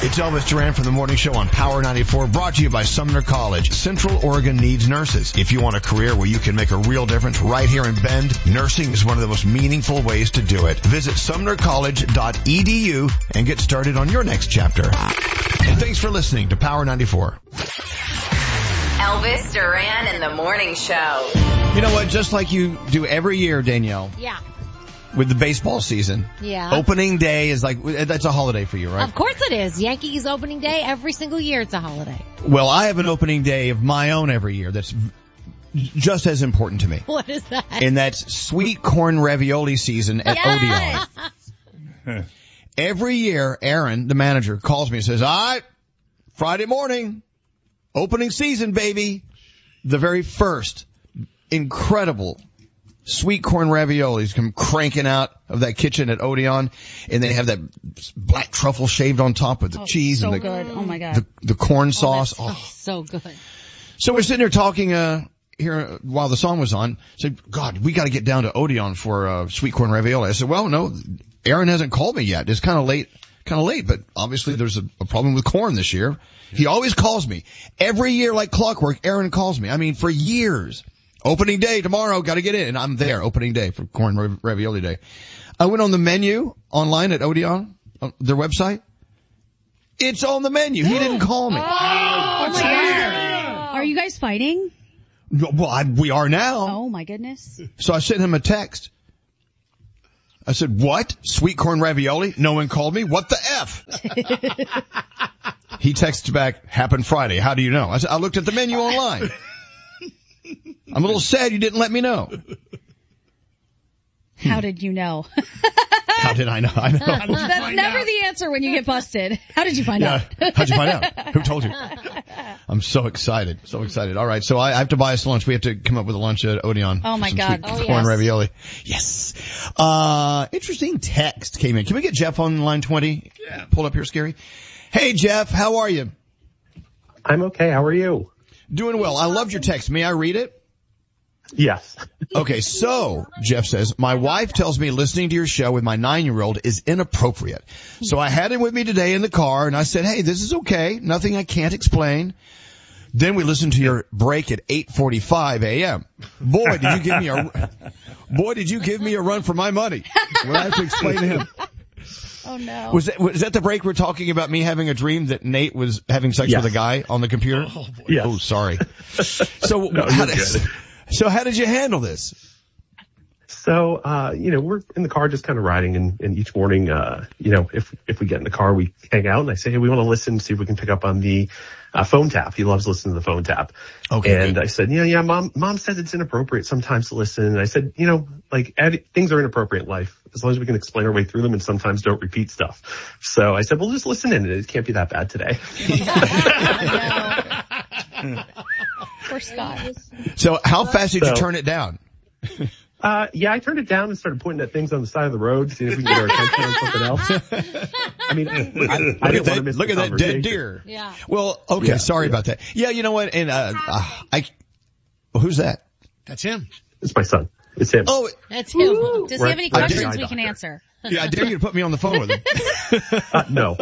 It's Elvis Duran from the Morning Show on Power 94, brought to you by Sumner College. Central Oregon needs nurses. If you want a career where you can make a real difference right here in Bend, nursing is one of the most meaningful ways to do it. Visit sumnercollege.edu and get started on your next chapter. And thanks for listening to Power 94. Elvis Duran in the Morning Show. You know what? Just like you do every year, Danielle. Yeah. With the baseball season. Yeah. Opening day is like, that's a holiday for you, right? Of course it is. Yankees opening day, every single year it's a holiday. Well, I have an opening day of my own every year that's just as important to me. What is that? And that's sweet corn ravioli season at Odeon. Every year, Aaron, the manager, calls me and says, all right, Friday morning, opening season, baby. The very first incredible sweet corn raviolis come cranking out of that kitchen at Odeon, and they have that black truffle shaved on top with the cheese so and good. Oh my God. the corn sauce. So good. So we're sitting there talking here while the song was on. Said, God, we got to get down to Odeon for sweet corn ravioli. I said, well, no, Aaron hasn't called me yet. It's kind of late, but obviously there's a problem with corn this year. He always calls me every year like clockwork. Aaron calls me. I mean, for years. Opening day tomorrow, gotta get in. And I'm there, opening day for corn ravioli day. I went on the menu online at Odeon, their website. It's on the menu. He didn't call me. Oh my God. Are you guys fighting? Well, we are now. Oh my goodness. So I sent him a text. I said, what? Sweet corn ravioli? No one called me? What the F? He texted back, happened Friday. How do you know? I said, I looked at the menu online. I'm a little sad you didn't let me know. How did you know? How did I know? I know. That's never the answer when you get busted. How did you find out? How'd you find out? Who told you? I'm so excited. So excited. All right. So I have to buy us lunch. We have to come up with a lunch at Odeon. Oh my God. Corn ravioli. Yes. Interesting text came in. Can we get Jeff on line 20? Yeah. Pull up here, Scary. Hey, Jeff. How are you? I'm okay. How are you? Doing well. I loved your text. May I read it? Yes. Okay, so, Jeff says, my wife tells me listening to your show with my 9-year-old is inappropriate. So I had him with me today in the car, and I said, hey, this is okay. Nothing I can't explain. Then we listened to your break at 8:45 a.m. Boy, did you give me a run for my money. Well, I have to explain to him. Oh no. Was that the break we're talking about me having a dream that Nate was having sex with a guy on the computer? Oh, boy. Yes. Oh, sorry. So, no, how did you handle this? So, we're in the car just kind of riding, and each morning, if we get in the car, we hang out, and I say, hey, we want to listen, see if we can pick up on the phone tap. He loves listening to the phone tap. Okay. And I said, mom said it's inappropriate sometimes to listen. And I said, things are inappropriate in life as long as we can explain our way through them and sometimes don't repeat stuff. So I said, well, just listen in. It can't be that bad today. Poor Scott. So how fast did you turn it down? I turned it down and started pointing at things on the side of the road, seeing if we can get our attention on something else. I mean, I didn't want to miss look at that dead deer. Yeah. Well, okay, sorry about that. Yeah, you know what? And who's that? That's him. It's my son. It's him. Oh, that's him. Does he have any questions we can answer? Yeah, I dare you to put me on the phone with him. No.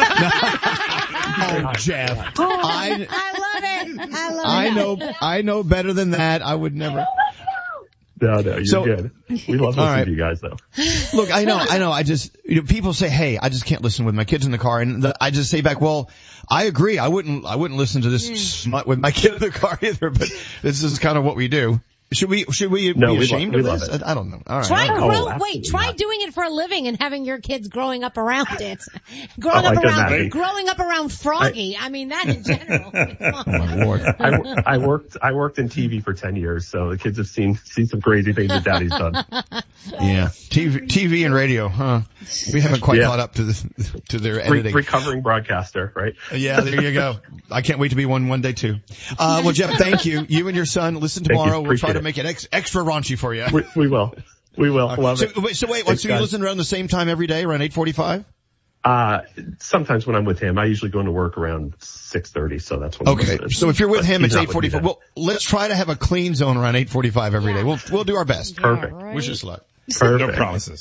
Oh, Jeff. I love it. I know better than that. I would never. No, you're good. We love listening to you guys, though. Look, I know. I just, people say, hey, I just can't listen with my kids in the car. And I just say back, well, I agree. I wouldn't listen to this smut with my kid in the car either, but this is kind of what we do. Should we be ashamed of this? I don't know. All right. Try doing it for a living and having your kids growing up around it. Growing up around Froggy. I mean, that in general. Oh, Lord. I worked in TV for 10 years, so the kids have seen some crazy things that Daddy's done. Yeah. TV and radio, huh? We haven't quite caught up to their editing. Recovering broadcaster, right? Yeah, there you go. I can't wait to be one day too. Well, Jeff, thank you. You and your son, listen tomorrow. We'll try to make it extra raunchy for you. We will. Love it. So wait, so you listen around the same time every day, around 8:45? Sometimes when I'm with him, I usually go into work around 6:30, so that's when. Okay. So if you're with him, it's 8:45. Well, let's try to have a clean zone around 8:45 every day. We'll do our best. Perfect. Right. Wish us luck. No promises.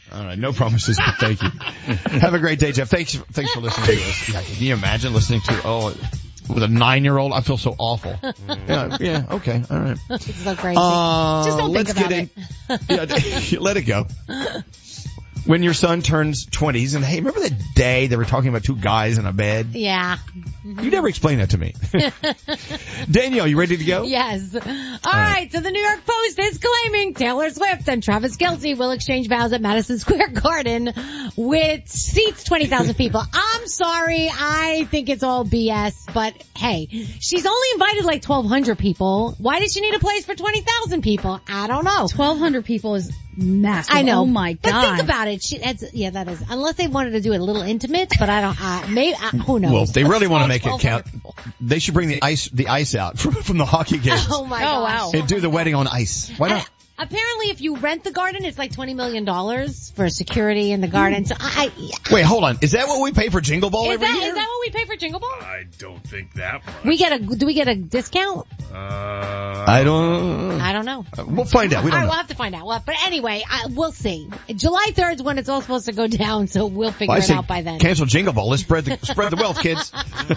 All right, no promises, but thank you. Have a great day, Jeff. Thanks for listening to us. Yeah, can you imagine listening to, with a 9-year-old? I feel so awful. Yeah, okay, all right. It's so crazy. Just don't think about it. Yeah, let it go. When your son turns 20s, and hey, remember that day they were talking about 2 guys in a bed? Yeah. You never explained that to me. Danielle, you ready to go? Yes. All right. So the New York Post is claiming Taylor Swift and Travis Kelce will exchange vows at Madison Square Garden with seats 20,000 people. I'm sorry. I think it's all BS, but hey, she's only invited like 1,200 people. Why does she need a place for 20,000 people? I don't know. 1,200 people is massive. I know. Oh my God. But think about it. That is. Unless they wanted to do it a little intimate, but I don't, who knows? Well, if they really want to make it count, they should bring the ice out from the hockey games. Oh my God. Wow. And do the wedding on ice. Why not? Apparently, if you rent the garden, it's like $20 million for security in the garden. So Wait, hold on. Is that what we pay for Jingle Ball every year? Is that what we pay for Jingle Ball? I don't think that much. Do we get a discount? I don't know. We'll find out. We don't know. We'll have to find out. Well, but anyway, we'll see. July 3rd is when it's all supposed to go down, so we'll figure it out by then. Cancel Jingle Ball. Let's spread the wealth, kids.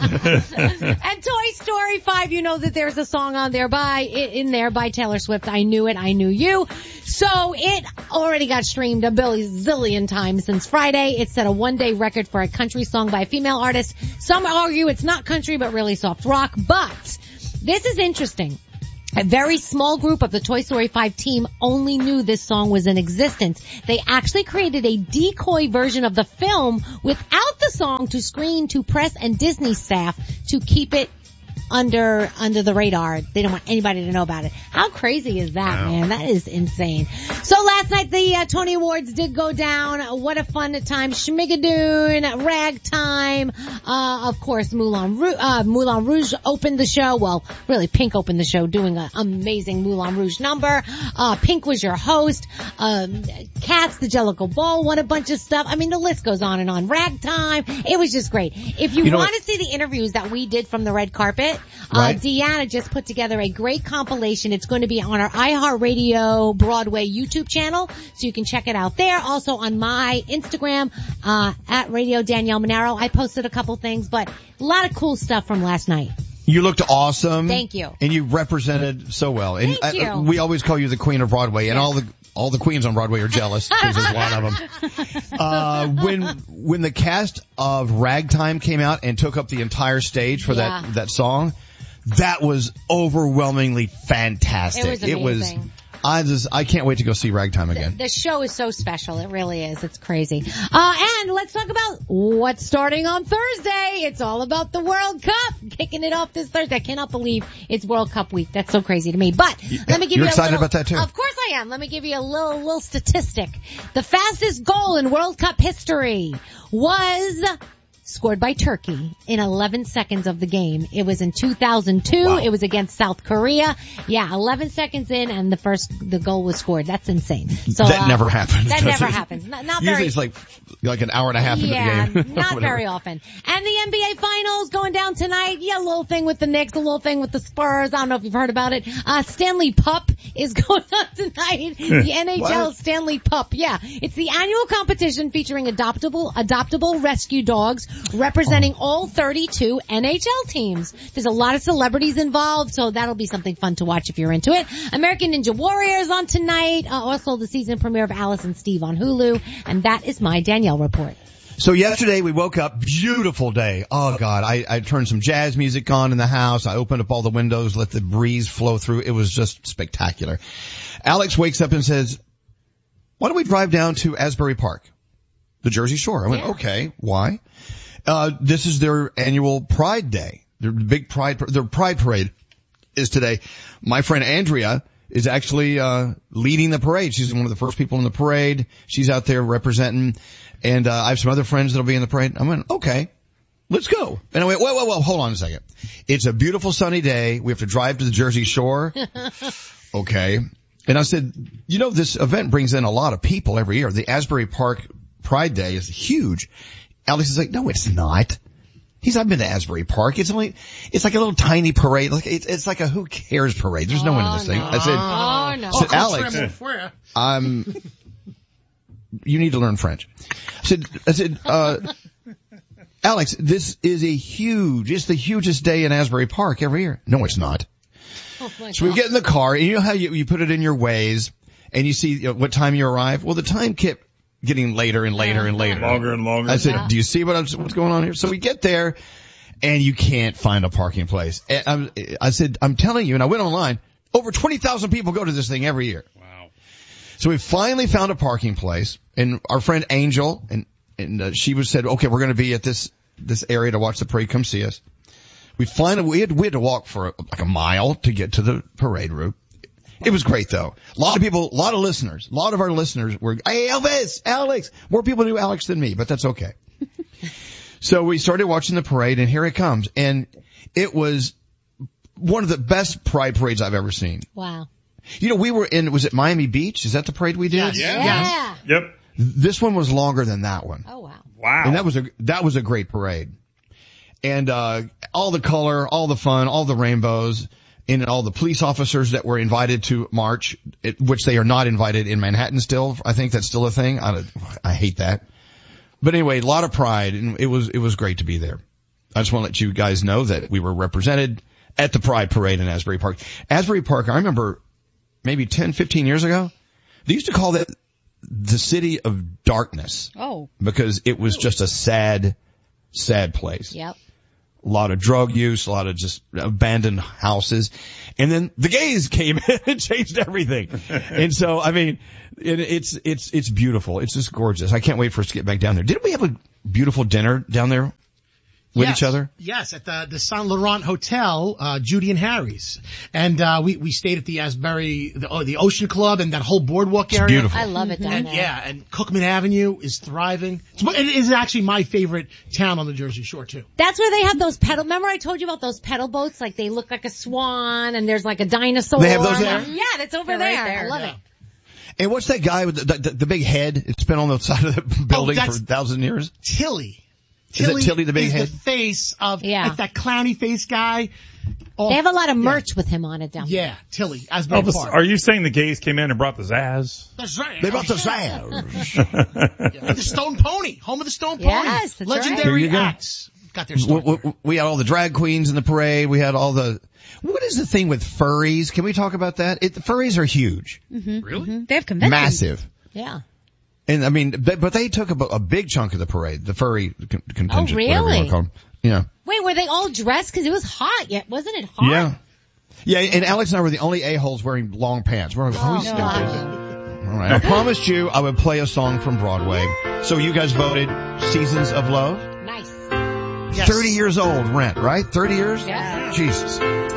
And Toy Story 5, you know that there's a song on there in there by Taylor Swift. I Knew It, I Knew You. So it already got streamed a zillion times since Friday. It set a one-day record for a country song by a female artist. Some argue it's not country, but really soft rock. But this is interesting. A very small group of the Toy Story 5 team only knew this song was in existence. They actually created a decoy version of the film without the song to screen to press and Disney staff to keep it under the radar. They don't want anybody to know about it. How crazy is that, man? That is insane. So last night the Tony Awards did go down. What a fun time. Schmigadoon, Ragtime, of course Moulin Rouge opened the show. Well, really Pink opened the show doing an amazing Moulin Rouge number. Pink was your host. Cats, the Jellicle Ball won a bunch of stuff. I mean, the list goes on and on. Ragtime. It was just great. If you want to see the interviews that we did from the red carpet, right. Deanna just put together a great compilation. It's going to be on our iHeartRadio Broadway YouTube channel, so you can check it out there. Also on my Instagram, at Radio Danielle Monaro. I posted a couple things, but a lot of cool stuff from last night. You looked awesome. Thank you. And you represented so well. And Thank you. We always call you the Queen of Broadway, and all the queens on Broadway are jealous because there's one of them. When the cast of Ragtime came out and took up the entire stage for that song, that was overwhelmingly fantastic. It was amazing. I can't wait to go see Ragtime again. The show is so special. It really is. It's crazy. And let's talk about what's starting on Thursday. It's all about the World Cup. Kicking it off this Thursday. I cannot believe it's World Cup week. That's so crazy to me. But let me give you You're excited about that too? Of course I am. Let me give you a little statistic. The fastest goal in World Cup history was scored by Turkey in 11 seconds of the game. It was in 2002. Wow. It was against South Korea. Yeah, 11 seconds in and the goal was scored. That's insane. So that never happens. That never happens. Not Usually very, it's like an hour and a half into the game. Not very often. And the NBA Finals going down tonight. Yeah, a little thing with the Knicks, a little thing with the Spurs. I don't know if you've heard about it. Stanley Pup is going on tonight. The NHL Stanley Pup. Yeah. It's the annual competition featuring adoptable rescue dogs representing all 32 NHL teams. There's a lot of celebrities involved, so that'll be something fun to watch if you're into it. American Ninja Warriors on tonight. Also the season premiere of Alice and Steve on Hulu. And that is my Danielle report. So yesterday we woke up, beautiful day. Oh God, I turned some jazz music on in the house. I opened up all the windows, let the breeze flow through. It was just spectacular. Alex wakes up and says, why don't we drive down to Asbury Park, the Jersey Shore? I went, okay, why? This is their annual Pride Day. Their big their Pride Parade is today. My friend Andrea is actually, leading the parade. She's one of the first people in the parade. She's out there representing. And, I have some other friends that'll be in the parade. I went, okay, let's go. And I went, whoa, hold on a second. It's a beautiful sunny day. We have to drive to the Jersey Shore. Okay. And I said, this event brings in a lot of people every year. The Asbury Park Pride Day is huge. Alex is like, no, it's not. I've been to Asbury Park. It's like a little tiny parade. Like it's like a who cares parade. There's no one in this thing. I said, Alex, you need to learn French. I said, Alex, this is it's the hugest day in Asbury Park every year. No, it's not. Oh my So we get in the car, and you know how you put it in your Waze, and you see what time you arrive? Well, the time kept getting later and later and later. Longer and longer. I said, do you see what's going on here? So we get there, and you can't find a parking place. And I said, I'm telling you, and I went online, over 20,000 people go to this thing every year. Wow. So we finally found a parking place, and our friend Angel, and she said, okay, we're going to be at this area to watch the parade. Come see us. We had to walk for like a mile to get to the parade route. It was great though. A lot of people, a lot of listeners, a lot of our listeners were, hey Elvis, Alex. More people knew Alex than me, but that's okay. So we started watching the parade, and here it comes. And it was one of the best pride parades I've ever seen. Wow. You know, was it Miami Beach? Is that the parade we did? Yes. Yeah. Yep. This one was longer than that one. Oh wow. Wow. And that was a great parade. And, all the color, all the fun, all the rainbows, and all the police officers that were invited to march, which they are not invited in Manhattan still. I think that's still a thing. I hate that. But anyway, a lot of pride, and it was great to be there. I just want to let you guys know that we were represented at the Pride Parade in Asbury Park. Asbury Park, I remember maybe 10, 15 years ago, they used to call that the city of darkness. Oh. Because it was just a sad place. Yep. A lot of drug use, a lot of just abandoned houses. And then the gays came in and changed everything. And so, I mean, it's beautiful. It's just gorgeous. I can't wait for us to get back down there. Didn't we have a beautiful dinner down there with each other? Yes, at the Saint Laurent Hotel, Judy and Harry's. And we stayed at the Asbury, the Ocean Club and that whole boardwalk area. Beautiful. I love it down And, there. yeah, and Cookman Avenue is thriving. It is actually my favorite town on the Jersey Shore, too. That's where they have those pedal. Remember I told you about those pedal boats? Like they look like a swan, and there's like a dinosaur. They have those there? Yeah, that's over They're right there. there. I love Yeah. it. And what's that guy with the big head? It's been on the side of the building for that's 1,000 years. Tilly. Is it Tilly the big is head? the face of Yeah. like that clowny face guy. They have a lot of merch with him on it down there. Yeah, Tilly, Asbury Elvis, Park. are you saying the gays came in and brought the Zazz? That's right. They brought the sound. Yeah, the Stone Pony, home of the Stone Pony. Yes, that's right. There Legendary you go. acts. Got their start. We had all the drag queens in the parade. We had all the. What is the thing with furries? Can we talk about that? The furries are huge, Really? They have conventions. massive, Yeah. and I mean, but they took a big chunk of the parade, the furry contingent. Oh, whatever you want really? to call them. Yeah. Wait, were they all dressed? Because it was hot. Yet wasn't it hot? Yeah. Yeah, and Alex and I were the only a-holes wearing long pants. We're Oh, stupid. gosh. All right. I promised you I would play a song from Broadway. So you guys voted Seasons of Love. Nice. Yes. 30 years old, Rent, right? 30 years? Yeah. Jesus.